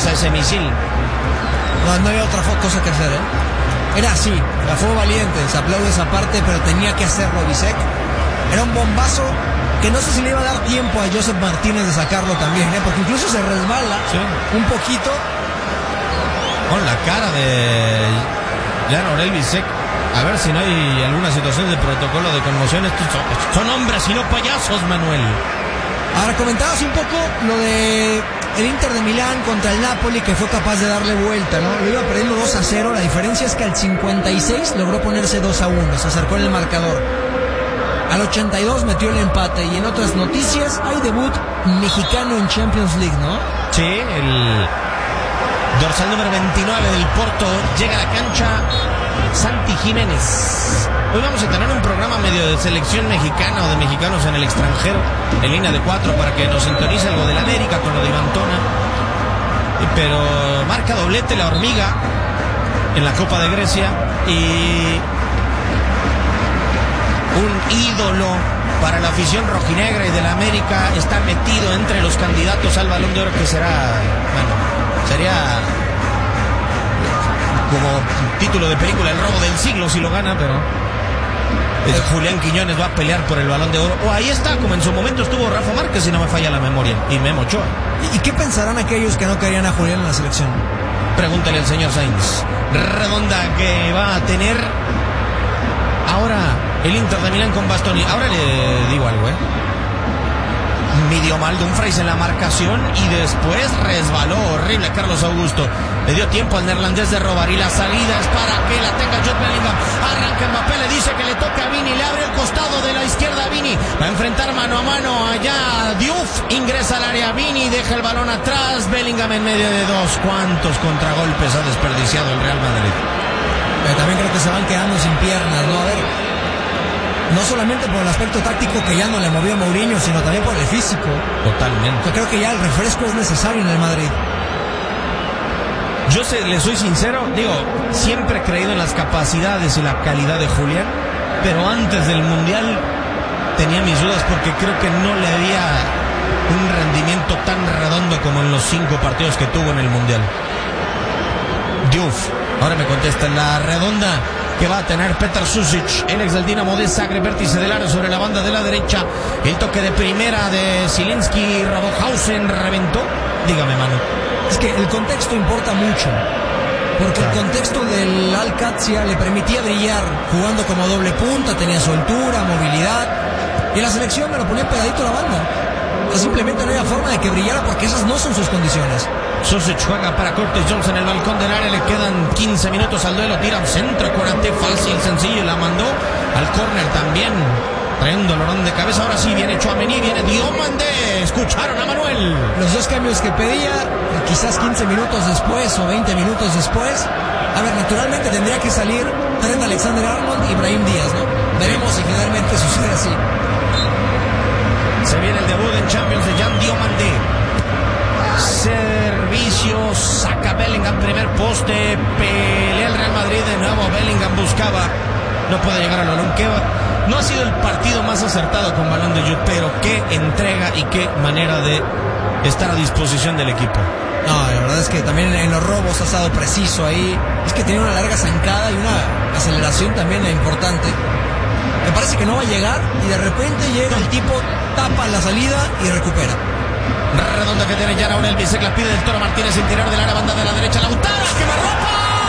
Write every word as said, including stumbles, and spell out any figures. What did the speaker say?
regresa ese misil. No, no había otra cosa que hacer, ¿eh? Era así, la fue valiente, se aplaude esa parte, pero tenía que hacerlo Bisek. Era un bombazo que no sé si le iba a dar tiempo a Joseph Martínez de sacarlo también, ¿eh? Porque incluso se resbala sí. un poquito. Con la cara de Jan Aurel Bisek. A ver si no hay alguna situación de protocolo de conmoción. Estos son, son hombres y no payasos, Manuel. Ahora comentabas un poco lo de el Inter de Milán contra el Napoli, que fue capaz de darle vuelta, ¿no? Lo iba perdiendo dos a cero. La diferencia es que al cincuenta y seis logró ponerse dos a uno. Se acercó en el marcador. Al ochenta y dos metió el empate. Y en otras noticias hay debut mexicano en Champions League, ¿no? Sí, el dorsal número veintinueve del Porto llega a la cancha, Santi Jiménez. Hoy vamos a tener un programa medio de selección mexicana o de mexicanos en el extranjero, en línea de cuatro, para que nos sintonice algo del América con lo de Iván Tona. Pero marca doblete la hormiga en la Copa de Grecia y un ídolo para la afición rojinegra y de la América está metido entre los candidatos al Balón de Oro, que será, bueno, sería como título de película el robo del siglo si lo gana, pero eh, Julián Quiñones va a pelear por el Balón de Oro. O ahí está, como en su momento estuvo Rafa Márquez, si no me falla la memoria, y Memo Ochoa. ¿Y qué pensarán aquellos que no querían a Julián en la selección? Pregúntale al señor Sainz. Redonda que va a tener ahora el Inter de Milán con Bastoni. Ahora le digo algo, ¿eh? Midió mal Dumfries en la marcación y después resbaló horrible Carlos Augusto. Le dio tiempo al neerlandés de robar y la salida es para que la tenga Jude Bellingham. Arranca Mbappé, le dice que le toca a Vini, le abre el costado de la izquierda a Vini. Va a enfrentar mano a mano allá Diouf. Ingresa al área Vini, deja el balón atrás. Bellingham en medio de dos. ¿Cuántos contragolpes ha desperdiciado el Real Madrid? Pero también creo que se van quedando sin piernas, ¿no? A ver, no solamente por el aspecto táctico que ya no le movió a Mourinho, sino también por el físico. Totalmente. Yo creo que ya el refresco es necesario en el Madrid. Yo sé, le soy sincero, digo, siempre he creído en las capacidades y la calidad de Julián, pero antes del Mundial tenía mis dudas porque creo que no le había un rendimiento tan redondo como en los cinco partidos que tuvo en el Mundial. Diouf, ahora me contesta en la redonda que va a tener Petar Sušić, el ex del Dinamo de Zagreb, vértice del área sobre la banda de la derecha. El toque de primera de Zielinski, Robohausen reventó. Dígame, Manu. Es que el contexto importa mucho, porque claro, el contexto del Al-Qadsia le permitía brillar jugando como doble punta, tenía soltura, movilidad, y en la selección me lo ponía pegadito a la banda. Simplemente no había forma de que brillara porque esas no son sus condiciones. Sušić juega para Curtis Jones en el balcón del área, le quedan quince minutos al duelo, tira al centro, Konaté, fácil, sencillo, la mandó al córner también. Trae un dolorón de cabeza, ahora sí viene Tchouaméni, viene Diomandé, escucharon a Manuel. Los dos cambios que pedía, quizás quince minutos después o veinte minutos después. A ver, naturalmente tendría que salir Trent Alexander-Arnold y Brahim Díaz, ¿no? Veremos si finalmente sucede así. Se viene el debut en Champions de Jan Diomandé. Servicio, saca Bellingham, primer poste, pelea el Real Madrid de nuevo. Bellingham buscaba, no puede llegar al balón. Que no ha sido el partido más acertado con balón de Jude, pero qué entrega y qué manera de estar a disposición del equipo. No, la verdad es que también en los robos ha estado preciso ahí. Es que tiene una larga zancada y una aceleración también importante. Me parece que no va a llegar y de repente llega el tipo, tapa la salida y recupera. Redonda que tiene Jan Aurel Bisek, la pide del Toro Martínez, interior del área,